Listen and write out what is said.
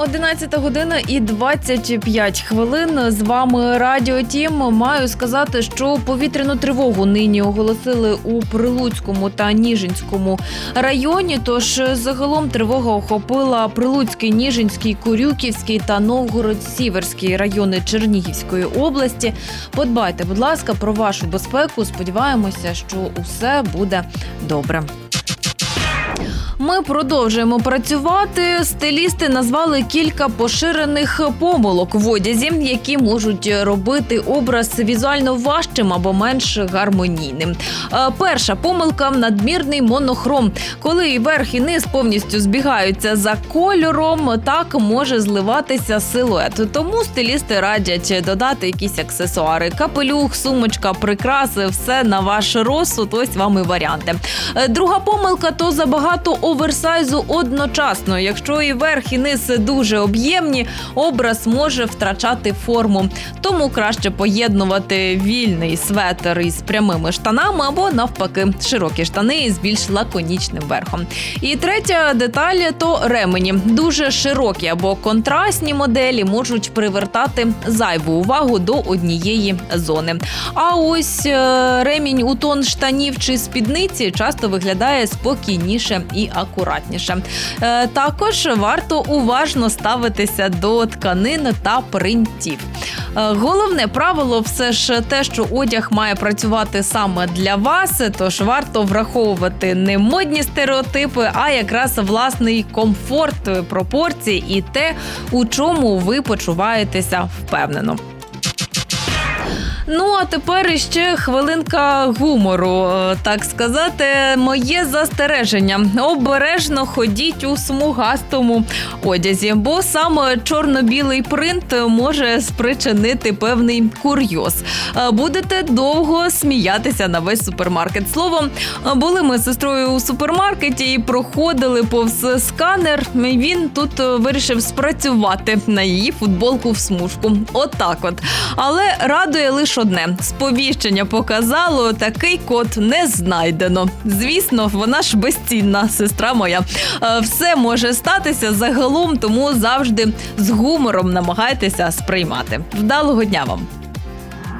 11 година і 25 хвилин. З вами Радіо Тім. Маю сказати, що повітряну тривогу нині оголосили у Прилуцькому та Ніжинському районі. Тож загалом тривога охопила Прилуцький, Ніжинський, Курюківський та Новгород-Сіверський райони Чернігівської області. Подбайте, будь ласка, про вашу безпеку. Сподіваємося, що усе буде добре. Ми продовжуємо працювати. Стилісти назвали кілька поширених помилок в одязі, які можуть робити образ візуально важчим або менш гармонійним. Перша помилка – надмірний монохром. Коли і верх, і низ повністю збігаються за кольором, так може зливатися силует. Тому стилісти радять додати якісь аксесуари. Капелюх, сумочка, прикраси – все на ваш розсуд. Ось вам і варіанти. Друга помилка – то забагато оверсайзу одночасно. Якщо і верх, і низ дуже об'ємні, образ може втрачати форму. Тому краще поєднувати вільний светр із прямими штанами або, навпаки, широкі штани із більш лаконічним верхом. І третя деталь – то ремені. Дуже широкі або контрастні моделі можуть привертати зайву увагу до однієї зони. А ось ремінь у тон штанів чи спідниці часто виглядає спокійніше і акуратніше. Також варто уважно ставитися до тканин та принтів. Головне правило все ж те, що одяг має працювати саме для вас, тож варто враховувати не модні стереотипи, а якраз власний комфорт, пропорції і те, у чому ви почуваєтеся впевнено. Ну, а тепер іще хвилинка гумору, так сказати. Моє застереження – обережно ходіть у смугастому одязі, бо саме чорно-білий принт може спричинити певний курйоз. Будете довго сміятися на весь супермаркет. Словом, були ми з сестрою у супермаркеті і проходили повз сканер. Він тут вирішив спрацювати на її футболку в смужку. Отак от. Але радує лише одне. Сповіщення показало, такий код не знайдено. Звісно, вона ж безцінна, сестра моя. Все може статися загалом, тому завжди з гумором намагайтеся сприймати. Вдалого дня вам!